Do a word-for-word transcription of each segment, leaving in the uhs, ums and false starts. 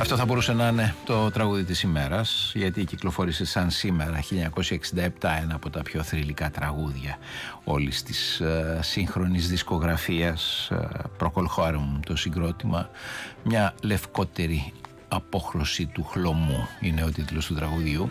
Αυτό θα μπορούσε να είναι το τραγούδι της ημέρας, γιατί κυκλοφόρησε σαν σήμερα χίλια εννιακόσια εξήντα επτά ένα από τα πιο θρυλικά τραγούδια όλης της uh, σύγχρονης δισκογραφίας, uh, Procol Harum το συγκρότημα, μια λευκότερη απόχρωση του χλωμού είναι ο τίτλος του τραγουδιού.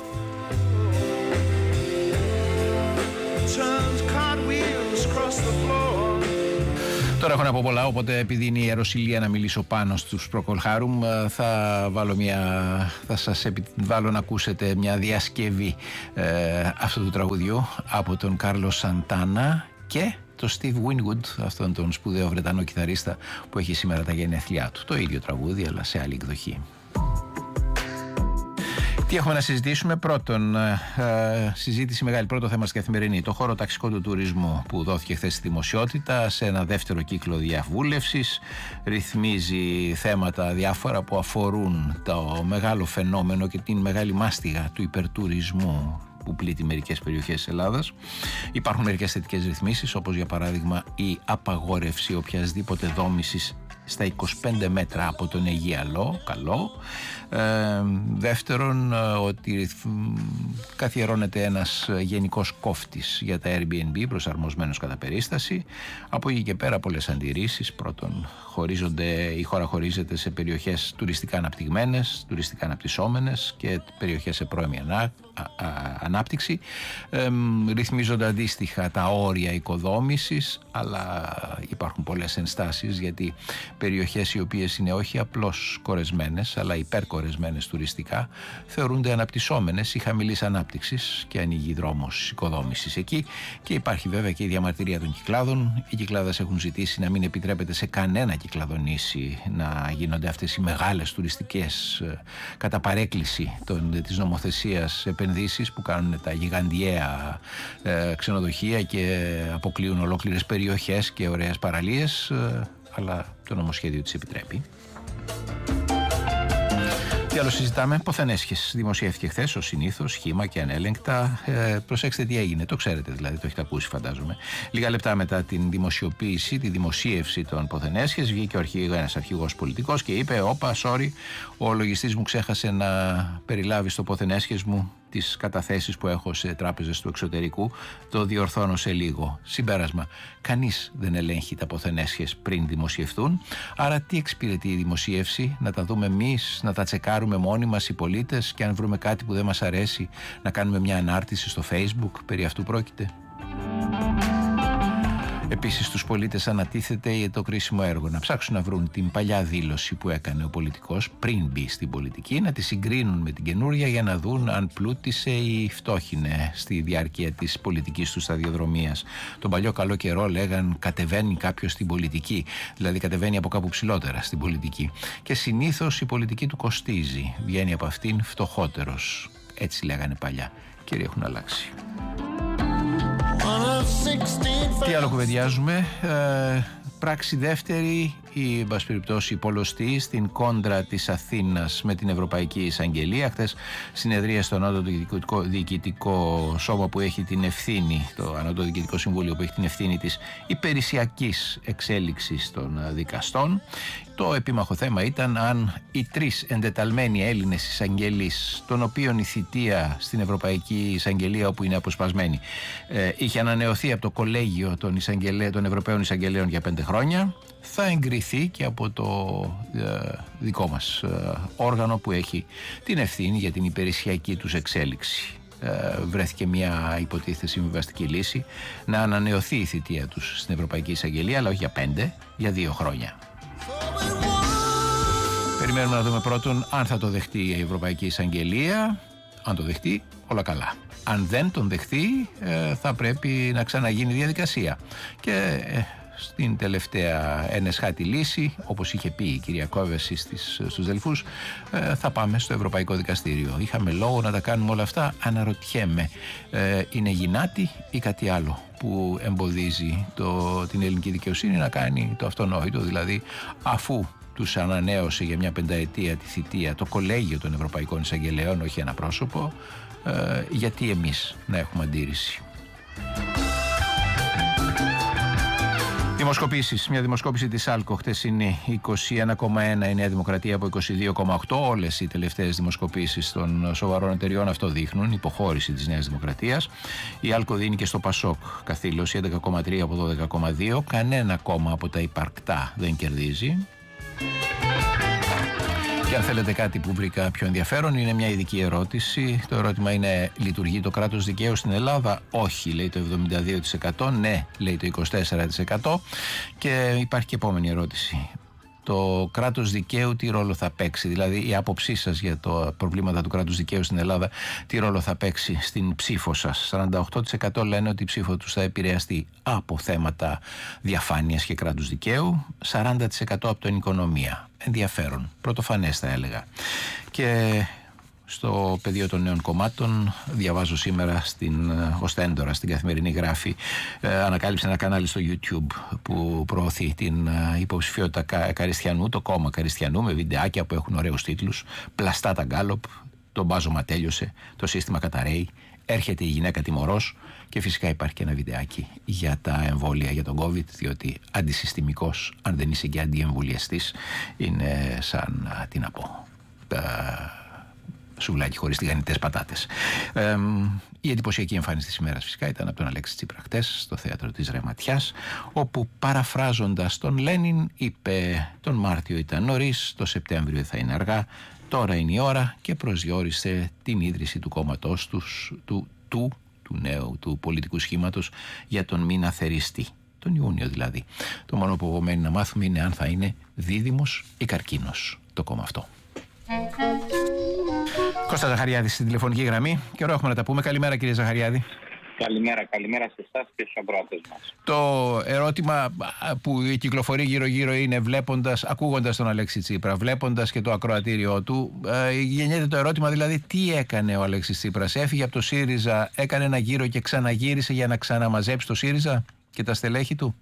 Τώρα έχω να πω πολλά, οπότε επειδή είναι η ιεροσυλία να μιλήσω πάνω στους Procol Harum, θα βάλω, μια, θα σας βάλω να ακούσετε μια διασκευή ε, αυτού του τραγουδιού από τον Κάρλος Σαντάνα και τον Steve Winwood, αυτόν τον σπουδαίο Βρετανό κιθαρίστα που έχει σήμερα τα γενέθλιά του. Το ίδιο τραγούδι αλλά σε άλλη εκδοχή. Τι έχουμε να συζητήσουμε? Πρώτον, ε, συζήτηση μεγάλη, πρώτο θέμα στην Καθημερινή, το χώρο ταξικό του τουρισμού που δόθηκε χθες στη δημοσιότητα σε ένα δεύτερο κύκλο διαβούλευσης. Ρυθμίζει θέματα διάφορα που αφορούν το μεγάλο φαινόμενο και την μεγάλη μάστιγα του υπερτουρισμού που πλήττει μερικές περιοχές της Ελλάδας. Υπάρχουν μερικές θετικές ρυθμίσεις, όπως για παράδειγμα η απαγόρευση οποιασδήποτε δόμησης στα είκοσι πέντε μέτρα από τον Αιγιαλό, καλό. Ε, δεύτερον, ότι καθιερώνεται ένας γενικός κόφτης για τα Airbnb προσαρμοσμένος κατά περίσταση. Από εκεί και πέρα πολλές αντιρρήσεις. Πρώτον, χωρίζονται, η χώρα χωρίζεται σε περιοχές τουριστικά αναπτυγμένες, τουριστικά αναπτυσσόμενες και περιοχές σε πρώιμη ανά, α, α, ανάπτυξη. Ε, ρυθμίζονται αντίστοιχα τα όρια οικοδόμησης, αλλά υπάρχουν πολλές ενστάσεις, γιατί περιοχές οι οποίες είναι όχι απλώς κορεσμένες αλλά υπερκορεσμένες τουριστικά θεωρούνται αναπτυσσόμενες ή χαμηλής ανάπτυξης και ανοίγει δρόμος οικοδόμησης εκεί. Και υπάρχει βέβαια και η διαμαρτυρία των κυκλάδων. Οι κυκλάδες έχουν ζητήσει να μην επιτρέπεται σε κανένα κυκλαδονήσι να γίνονται αυτές οι μεγάλες τουριστικές κατά παρέκκληση των, της νομοθεσίας επενδύσεις που κάνουν τα γιγαντιαία ε, ξενοδοχεία και αποκλείουν ολόκληρες περιοχές και ωραίες παραλίες, ε, αλλά το νομοσχέδιο της επιτρέπει. Τι άλλο συζητάμε? Ποθενέσχες. Δημοσιεύτηκε χθες, ως συνήθως, χύμα και ανέλεγκτα. Ε, προσέξτε τι έγινε, το ξέρετε δηλαδή, το έχετε ακούσει φαντάζομαι. Λίγα λεπτά μετά την δημοσιοποίηση, τη δημοσίευση των Ποθενέσχες, βγήκε ο αρχηγός, ένας αρχηγός πολιτικός και είπε: όπα, sorry, ο λογιστής μου ξέχασε να περιλάβει στο Ποθενέσχες μου τις καταθέσεις που έχω σε τράπεζες του εξωτερικού, το διορθώνω σε λίγο. Συμπέρασμα: κανείς δεν ελέγχει τα Ποθενέσχες πριν δημοσιευθούν. Άρα τι εξυπηρετεί η δημοσίευση? Να τα δούμε εμείς, να τα τσεκάρουμε μόνοι μας οι πολίτες και αν βρούμε κάτι που δεν μας αρέσει να κάνουμε μια ανάρτηση στο Facebook? Περί αυτού πρόκειται. Επίσης στους πολίτες ανατίθεται το κρίσιμο έργο να ψάξουν να βρουν την παλιά δήλωση που έκανε ο πολιτικός πριν μπει στην πολιτική, να τη συγκρίνουν με την καινούρια για να δουν αν πλούτησε ή φτώχινε στη διάρκεια της πολιτικής του σταδιοδρομίας. Τον παλιό καλό καιρό λέγαν κατεβαίνει κάποιος στην πολιτική, δηλαδή κατεβαίνει από κάπου ψηλότερα στην πολιτική. Και συνήθως η πολιτική του κοστίζει, βγαίνει από αυτήν φτωχότερος. Έτσι λέγανε παλιά. Κύριοι, έχουν αλλάξει. Τι άλλο κουβεντιάζουμε? Ε, πράξη δεύτερη, ή εν πάση περιπτώσει πολλωστή, στην κόντρα της Αθήνας με την Ευρωπαϊκή Εισαγγελία. Χθες συνεδρία στο Ανώτατο Διοικητικό, Διοικητικό Σώμα που έχει την ευθύνη, το Ανώτατο Διοικητικό Συμβούλιο που έχει την ευθύνη της υπηρεσιακής εξέλιξης των δικαστών. Το επίμαχο θέμα ήταν αν οι τρεις εντεταλμένοι Έλληνες εισαγγελείς, των οποίων η θητεία στην Ευρωπαϊκή Εισαγγελία, όπου είναι αποσπασμένη, ε, είχε ανανεωθεί από το Κολέγιο των, των Ευρωπαίων Εισαγγελέων για πέντε χρόνια, θα εγκριθεί και από το ε, δικό μας ε, όργανο που έχει την ευθύνη για την υπηρεσιακή τους εξέλιξη. Ε, βρέθηκε μια υποτίθεται συμβιβαστική λύση να ανανεωθεί η θητεία τους στην Ευρωπαϊκή Εισαγγελία, αλλά όχι για πέντε, για δύο χρόνια. Περιμένουμε να δούμε πρώτον αν θα το δεχτεί η Ευρωπαϊκή Εισαγγελία. Αν το δεχτεί, όλα καλά. Αν δεν τον δεχτεί, ε, θα πρέπει να ξαναγίνει διαδικασία. Και ε, στην τελευταία ενεσχάτη λύση, όπως είχε πει η κυρία Κόβεση στις, στους Δελφούς, ε, θα πάμε στο Ευρωπαϊκό Δικαστήριο. Είχαμε λόγο να τα κάνουμε όλα αυτά? Αναρωτιέμαι, ε, είναι γυνάτη ή κάτι άλλο που εμποδίζει το, την ελληνική δικαιοσύνη να κάνει το αυτονόητο, δηλαδή αφού τους ανανέωσε για μια πενταετία τη θητεία το Κολέγιο των Ευρωπαϊκών Εισαγγελέων, όχι ένα πρόσωπο, ε, γιατί εμείς να έχουμε αντίρρηση? Δημοσκοπήσεις. Μια δημοσκόπηση της άλκο χτεσινή, είκοσι ένα κόμμα ένα η Νέα Δημοκρατία από είκοσι δύο κόμμα οκτώ. Όλες οι τελευταίες δημοσκοπήσεις των σοβαρών εταιριών αυτό δείχνουν, υποχώρηση της Νέας Δημοκρατίας. Η άλκο δίνει και στο Πασόκ καθήλωση, έντεκα κόμμα τρία από δώδεκα κόμμα δύο. Κανένα κόμμα από τα υπαρκτά δεν κερδίζει. Και αν θέλετε κάτι που βρήκα πιο ενδιαφέρον, είναι μια ειδική ερώτηση. Το ερώτημα είναι: λειτουργεί το κράτος δικαίου στην Ελλάδα? Όχι, λέει το εβδομήντα δύο τοις εκατό. Ναι, λέει το είκοσι τέσσερα τοις εκατό. Και υπάρχει και επόμενη ερώτηση. Το κράτος δικαίου τι ρόλο θα παίξει? Δηλαδή η άποψή σας για τα προβλήματα του κράτους δικαίου στην Ελλάδα, τι ρόλο θα παίξει στην ψήφο σας? σαράντα οκτώ τοις εκατό λένε ότι η ψήφο τους θα επηρεαστεί από θέματα διαφάνειας και κράτους δικαίου, σαράντα τοις εκατό από την οικονομία. Ενδιαφέρον, πρωτοφανές θα έλεγα. Και στο πεδίο των νέων κομμάτων, διαβάζω σήμερα στην Οστέντορα, στην Καθημερινή γράφει, ε, ανακάλυψε ένα κανάλι στο YouTube που προωθεί την ε, υποψηφιότητα Κα, Καριστιανού, το κόμμα Καριστιανού, με βιντεάκια που έχουν ωραίους τίτλους, πλαστά τα γκάλοπ, το μπάζωμα τέλειωσε, το σύστημα καταραίει, έρχεται η γυναίκα τιμωρός και φυσικά υπάρχει και ένα βιντεάκι για τα εμβόλια για τον COVID, διότι αντισυστημικός, αν δεν είσαι και αντιεμβολιαστής, είναι σαν, τι να πω, τα σουβλάκι χωρίς τηγανιτές πατάτες. Ε, η εντυπωσιακή εμφάνιση της ημέρας φυσικά ήταν από τον Αλέξη Τσίπρα χτες στο θέατρο της Ρεματιάς, όπου παραφράζοντας τον Λένιν είπε: τον Μάρτιο ήταν νωρίς, το Σεπτέμβριο θα είναι αργά, τώρα είναι η ώρα, και προσδιορίσε την ίδρυση του κόμματός τους, του, του, του νέου του πολιτικού σχήματος για τον μήνα Θεριστή, τον Ιούνιο δηλαδή. Το μόνο που μένει να μάθουμε είναι αν θα είναι δίδυμος ή καρκίνος το κόμμα αυτό. Κώστα Ζαχαριάδη στην τηλεφωνική γραμμή. Καιρό έχουμε να τα πούμε. Καλημέρα, κύριε Ζαχαριάδη. Καλημέρα, καλημέρα σε εσάς και στους ακροατές μας. Το ερώτημα που κυκλοφορεί γύρω-γύρω είναι, βλέποντας, ακούγοντας τον Αλέξη Τσίπρα, βλέποντας και το ακροατήριό του, ε, γεννιέται το ερώτημα δηλαδή τι έκανε ο Αλέξης Τσίπρας? Έφυγε από το ΣΥΡΙΖΑ, έκανε ένα γύρο και ξαναγύρισε για να ξαναμαζέψει το ΣΥΡΙΖΑ και τα στελέχη του?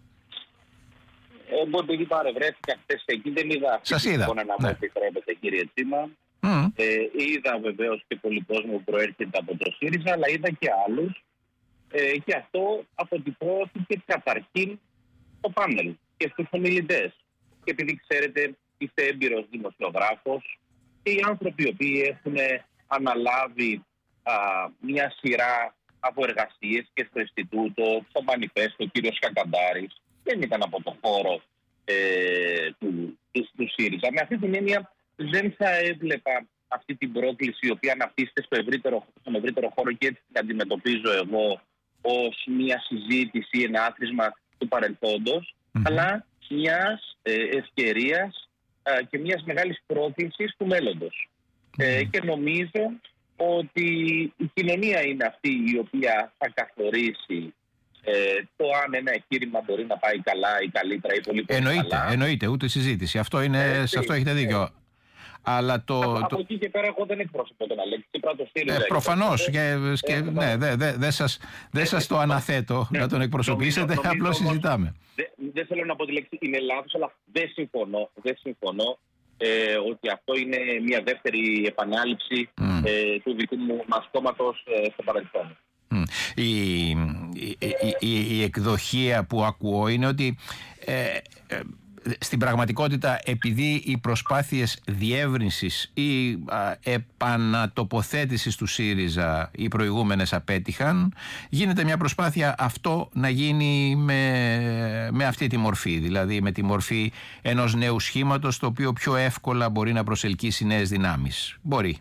Εγώ επειδή παρευρέθηκα χθες εκεί, δεν είδα. Σας είδα. Λοιπόν, να μου επιτρέπετε, κύριε Τσίμα. Mm. Ε, είδα βεβαίως και πολύ κόσμο που προέρχεται από το ΣΥΡΙΖΑ, αλλά είδα και άλλους. Ε, και αυτό αποτυπώθηκε καταρχήν στο πάνελ και στους ομιλητές. Και επειδή ξέρετε, είστε έμπειρος δημοσιογράφος και οι άνθρωποι οι οποίοι έχουν αναλάβει α, μια σειρά από εργασίες και στο Ινστιτούτο, στο Μανιφέστο, ο κύριος Κακαντάρης, δεν ήταν από το χώρο ε, του, του, του ΣΥΡΙΖΑ. Με αυτή την έννοια δεν θα έβλεπα αυτή την πρόκληση η οποία αναπτύσσεται στο ευρύτερο, στον ευρύτερο χώρο, και έτσι την αντιμετωπίζω εγώ ως μια συζήτηση, ένα άθροισμα του παρελθόντος, mm-hmm. αλλά μιας ε, ευκαιρίας ε, και μιας μεγάλης πρόκλησης του μέλλοντος. Mm-hmm. Ε, και νομίζω ότι η κοινωνία είναι αυτή η οποία θα καθορίσει ε, το αν ένα εγχείρημα μπορεί να πάει καλά ή καλύτερα ή πολύ πολύ εννοείται, καλά. Εννοείται, ούτε συζήτηση. Αυτό είναι, ε, σε αυτό έχετε δίκιο. Ε, Αλλά το, από, το... από εκεί και πέρα εγώ δεν εκπροσωπώ τον Αλέξη Τσίπρα, το ΣΥΡΙΖΑ. Ε, προφανώς και, και ε, ναι, δεν δε, δε σας, δε σας το αναθέτω ε, να τον εκπροσωπήσετε, νομίζω, απλώς συζητάμε. Δεν δε θέλω να πω τη λέξη είναι λάθος, αλλά δεν συμφωνώ, δεν συμφωνώ ε, ότι αυτό είναι μια δεύτερη επανάληψη mm. ε, του δικού μου μας κόμματος ε, στο παρελθόν. Mm. Η, η, η, η, η εκδοχή που ακούω είναι ότι ε, ε, στην πραγματικότητα, επειδή οι προσπάθειες διεύρυνσης ή α, επανατοποθέτησης του ΣΥΡΙΖΑ οι προηγούμενες απέτυχαν, γίνεται μια προσπάθεια αυτό να γίνει με, με αυτή τη μορφή, δηλαδή με τη μορφή ενός νέου σχήματος, το οποίο πιο εύκολα μπορεί να προσελκύσει νέες δυνάμεις. Μπορεί.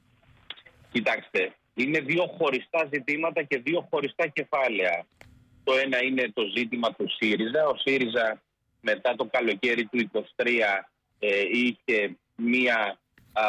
Κοιτάξτε, είναι δύο χωριστά ζητήματα και δύο χωριστά κεφάλαια. Το ένα είναι το ζήτημα του ΣΥΡΙΖΑ. Ο ΣΥΡΙΖΑ μετά το καλοκαίρι του είκοσι τρία ε, είχε μία, α,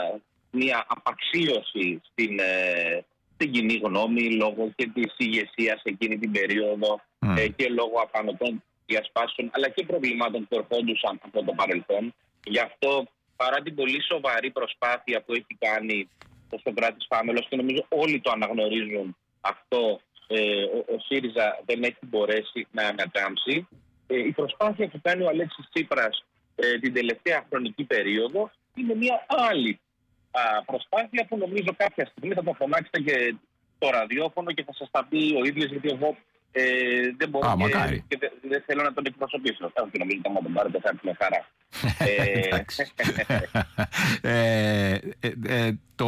μία απαξίωση στην, ε, στην κοινή γνώμη λόγω και της ηγεσίας εκείνη την περίοδο mm. ε, και λόγω απανωτών διασπάσεων αλλά και προβλημάτων που ερχόντουσαν από το παρελθόν. Γι' αυτό, παρά την πολύ σοβαρή προσπάθεια που έχει κάνει ο Σωκράτης Φάμελος, και νομίζω όλοι το αναγνωρίζουν αυτό, ε, ο, ο ΣΥΡΙΖΑ δεν έχει μπορέσει να ανακάμψει. Ε, η προσπάθεια που κάνει ο Αλέξης Τσίπρας ε, την τελευταία χρονική περίοδο είναι μια άλλη α, προσπάθεια που νομίζω κάποια στιγμή θα το φωνάξετε και το ραδιόφωνο και θα σας τα πει ο ίδιος, γιατί εγώ Ε, δεν μπορώ Α, και, και δεν δε θέλω να τον εκπροσωπήσω. Όχι, νομίζω ότι θα τον πάρετε θα έρθει με χαρά. ε, ε, ε, το,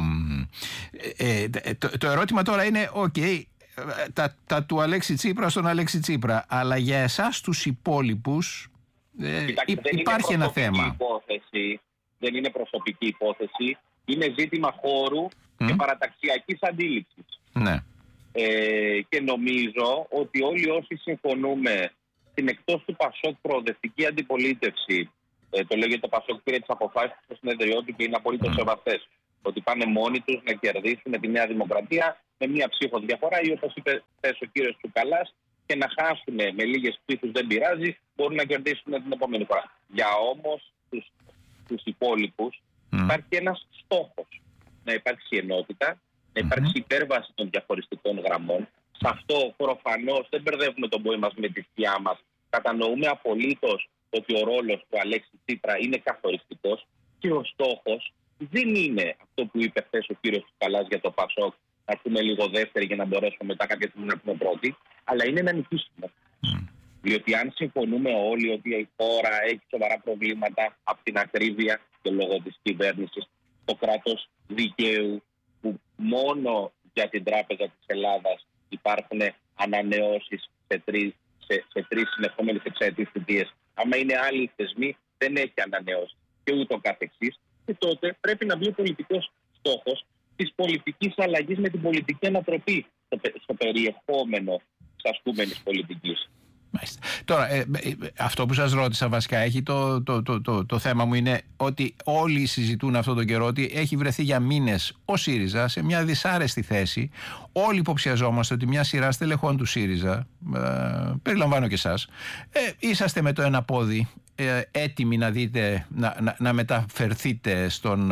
ε, ε, το, το ερώτημα τώρα είναι, οκ, okay, τα, τα του Αλέξη Τσίπρα στον Αλέξη Τσίπρα, αλλά για εσάς τους υπόλοιπους ε, Κοιτάξτε, υ, υπάρχει ένα θέμα. Υπόθεση, δεν είναι προσωπική υπόθεση, είναι ζήτημα χώρου mm. και παραταξιακής αντίληψης. Ναι. Ε, και νομίζω ότι όλοι όσοι συμφωνούμε στην εκτός του Πασόκ προοδευτική αντιπολίτευση, ε, το λέγεται το Πασόκ πήρε τις αποφάσεις στο συνεδριό του και είναι απολύτως mm. σεβαστές, ότι πάνε μόνοι τους να κερδίσουν τη Νέα Δημοκρατία με μία ψήφο διαφορά ή όπως είπε θες ο κύριος Τσουκαλάς και να χάσουν με λίγες ψήφους δεν πειράζει, μπορούν να κερδίσουν την επόμενη φορά. Για όμως τους, τους υπόλοιπους mm. υπάρχει ένας στόχος, να υπάρξει ενότητα, να υπάρξει υπέρβαση των διαχωριστικών γραμμών. Σε αυτό προφανώς δεν μπερδεύουμε τον πόη μας με τη σκιά μας. Κατανοούμε απολύτως ότι ο ρόλος του Αλέξη Τσίπρα είναι καθοριστικός και ο στόχος δεν είναι αυτό που είπε χθες ο κύριος Τσουκαλάς για το Πασόκ, να πούμε λίγο δεύτερη για να μπορέσουμε μετά κάποια στιγμή να πούμε πρώτη, αλλά είναι να νικήσουμε. Mm. Διότι αν συμφωνούμε όλοι ότι η χώρα έχει σοβαρά προβλήματα από την ακρίβεια και λόγω της κυβέρνησης, το κράτος δικαίου, που μόνο για την Τράπεζα της Ελλάδας υπάρχουν ανανεώσεις σε τρεις, σε, σε τρεις συνεχόμενες εξαετίες θητείες. Άμα είναι άλλοι θεσμοί, δεν έχει ανανεώσει και ούτω καθεξής. Και τότε πρέπει να μπει ο πολιτικός στόχος της πολιτικής αλλαγής με την πολιτική ανατροπή στο, στο περιεχόμενο της ασκούμενης πολιτικής. Μάλιστα. Τώρα, ε, ε, αυτό που σας ρώτησα βασικά, έχει το, το, το, το, το θέμα μου είναι ότι όλοι συζητούν αυτόν τον καιρό ότι έχει βρεθεί για μήνες ο ΣΥΡΙΖΑ σε μια δυσάρεστη θέση. Όλοι υποψιαζόμαστε ότι μια σειρά στελεχών του ΣΥΡΙΖΑ, ε, περιλαμβάνω και εσάς, ε, είσαστε με το ένα πόδι ε, έτοιμοι να δείτε, να, να, να μεταφερθείτε στον,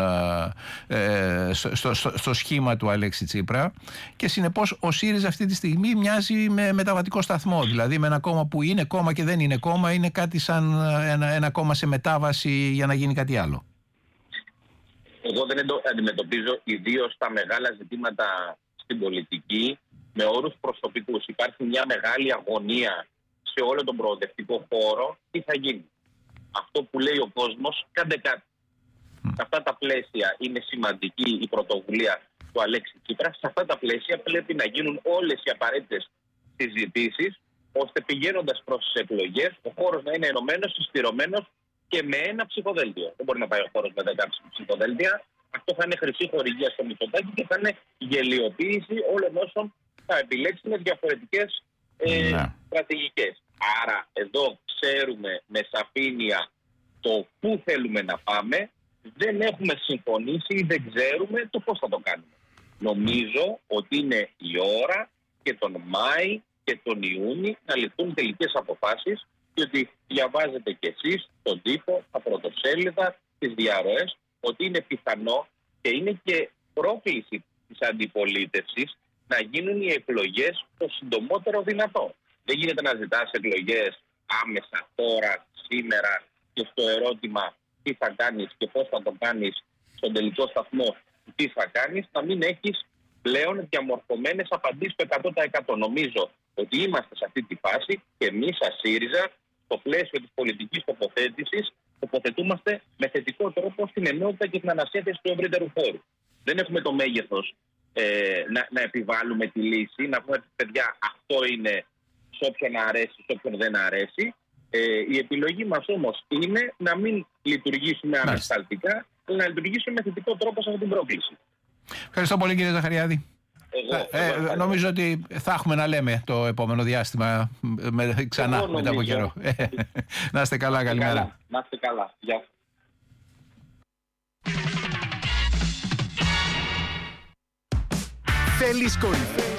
ε, στο, στο, στο, στο σχήμα του Αλέξη Τσίπρα και συνεπώς ο ΣΥΡΙΖΑ αυτή τη στιγμή μοιάζει με μεταβατικό σταθμό, δηλαδή με ένα κόμμα που είναι κόμμα και δεν είναι κόμμα, είναι κάτι σαν ένα, ένα κόμμα σε μετάβαση για να γίνει κάτι άλλο. Εγώ δεν αντιμετωπίζω ιδίως τα μεγάλα ζητήματα στην πολιτική με όρους προσωπικούς. Υπάρχει μια μεγάλη αγωνία σε όλο τον προοδευτικό χώρο. Τι θα γίνει? Αυτό που λέει ο κόσμος, κάντε κάτι. Mm. Σε αυτά τα πλαίσια είναι σημαντική η πρωτοβουλία του Αλέξη Τσίπρα. Σε αυτά τα πλαίσια πρέπει να γίνουν όλες οι απαραίτητες συζητήσεις, ώστε πηγαίνοντας προς τις εκλογές ο χώρος να είναι ενωμένος, συσπηρωμένος και με ένα ψηφοδέλτιο. Δεν μπορεί να πάει ο χώρος με δέκα ψηφοδέλτια. Αυτό θα είναι χρυσή χορηγία στο Μητσοτάκη και θα είναι γελιοποίηση όλων όσων θα επιλέξουν διαφορετικές ε, yeah. στρατηγικές. Άρα εδώ ξέρουμε με σαφήνεια το πού θέλουμε να πάμε. Δεν έχουμε συμφωνήσει ή δεν ξέρουμε το πώς θα το κάνουμε. Νομίζω ότι είναι η ώρα και τον Μάη και τον Ιούνιο να ληφθούν τελικές αποφάσεις, διότι διαβάζετε κι εσείς τον τύπο, τα πρωτοσέλιδα, τις διαρροές, ότι είναι πιθανό και είναι και πρόκληση της αντιπολίτευσης να γίνουν οι εκλογές το συντομότερο δυνατό. Δεν γίνεται να ζητάς εκλογές άμεσα, τώρα, σήμερα και στο ερώτημα τι θα κάνεις και πώς θα το κάνεις στον τελικό σταθμό, τι θα κάνεις, να μην έχεις πλέον διαμορφωμένες απαντήσεις το εκατό τοις εκατό. Νομίζω ότι είμαστε σε αυτή τη φάση και εμείς σαν ΣΥΡΙΖΑ, στο πλαίσιο της πολιτικής τοποθέτησης, τοποθετούμαστε με θετικό τρόπο στην ενότητα και την ανασύνθεση του ευρύτερου χώρου. Δεν έχουμε το μέγεθος ε, να, να επιβάλλουμε τη λύση, να πούμε παιδιά αυτό είναι σε όποιον αρέσει, σε όποιον δεν αρέσει. Ε, η επιλογή μας όμως είναι να μην λειτουργήσουμε ανασταλτικά, αλλά να λειτουργήσουμε με θετικό τρόπο σε αυτή την πρόκληση. Ευχαριστώ πολύ κύριε Ζαχαριάδη. Εγώ, ε, εγώ, ε, νομίζω ότι θα έχουμε να λέμε το επόμενο διάστημα με, ξανά εγώ μετά από καιρό. Να είστε καλά, καλημέρα. Να είστε καλά, γεια. Θέλεις κορυφή.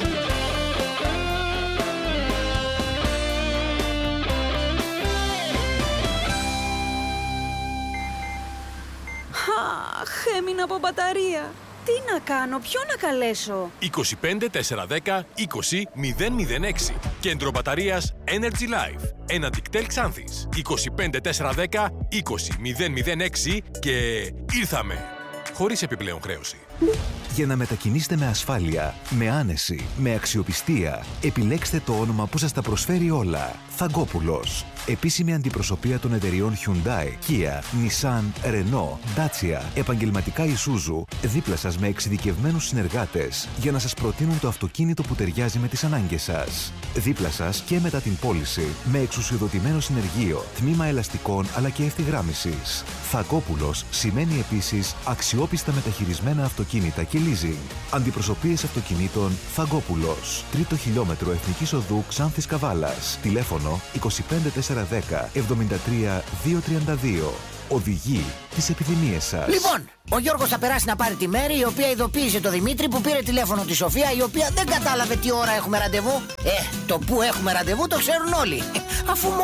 Αχ, έμεινα από μπαταρία. Τι να κάνω, ποιο να καλέσω? είκοσι πέντε τετρακόσια δέκα είκοσι μηδέν μηδέν έξι. Κέντρο μπαταρίας Energy Life. Ένα Ticktel Xanthis. είκοσι πέντε τετρακόσια δέκα είκοσι μηδέν μηδέν έξι και ήρθαμε. Χωρίς επιπλέον χρέωση. Για να μετακινήσετε με ασφάλεια, με άνεση, με αξιοπιστία, επιλέξτε το όνομα που σας τα προσφέρει όλα. Θαγκόπουλος. Επίσημη αντιπροσωπεία των εταιριών Hyundai, Kia, Nissan, Renault, Dacia, επαγγελματικά Isuzu, δίπλα σας με εξειδικευμένους συνεργάτες για να σας προτείνουν το αυτοκίνητο που ταιριάζει με τις ανάγκες σας. Δίπλα σας και μετά την πώληση, με εξουσιοδοτημένο συνεργείο, τμήμα ελαστικών αλλά και ευθυγράμμισης. Θαγκόπουλος σημαίνει επίσης αξιόπιστα μεταχειρισμένα αυτοκίνητα και leasing. Αντιπροσωπείες αυτοκινήτων Θαγκόπουλος. Τρίτο χιλιόμετρο Εθνικής Οδού Ξάνθης Καβάλας. Τηλέφωνο είκοσι πέντε τετρακόσια δέκα εβδομήντα τρία διακόσια τριάντα δύο. Οδηγεί τις επιδημίες σας. Λοιπόν, ο Γιώργος θα περάσει να πάρει τη Μέρη, η οποία ειδοποίησε το Δημήτρη που πήρε τηλέφωνο τη Σοφία, η οποία δεν κατάλαβε τι ώρα έχουμε ραντεβού. Ε, το που έχουμε ραντεβού το ξέρουν όλοι. Αφού